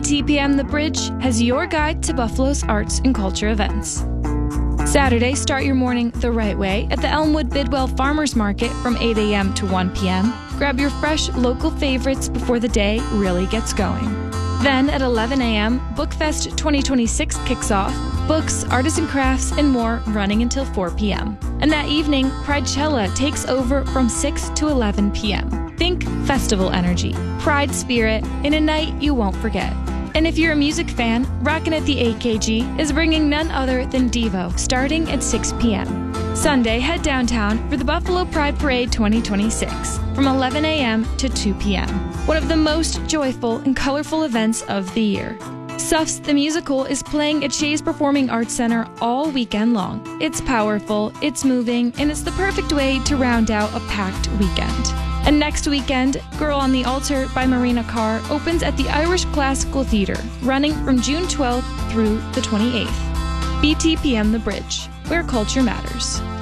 BTPM The Bridge has your guide to Buffalo's arts and culture events. Saturday, start your morning the right way at the Elmwood Bidwell Farmers Market from 8 a.m. to 1 p.m. Grab your fresh local favorites before the day really gets going. Then at 11 a.m., Bookfest 2026 kicks off. Books, artists and crafts, and more running until 4 p.m. And that evening, Pridecella takes over from 6 to 11 p.m. Think festival energy, pride spirit, in a night you won't forget. And if you're a music fan, Rockin' at the AKG is bringing none other than Devo, starting at 6 p.m. Sunday, head downtown for the Buffalo Pride Parade 2026 from 11 a.m. to 2 p.m. One of the most joyful and colorful events of the year. Suffs the Musical is playing at Shays Performing Arts Center all weekend long. It's powerful, it's moving, and it's the perfect way to round out a packed weekend. And next weekend, Girl on the Altar by Marina Carr opens at the Irish Classical Theater, running from June 12th through the 28th. BTPM The Bridge, where culture matters.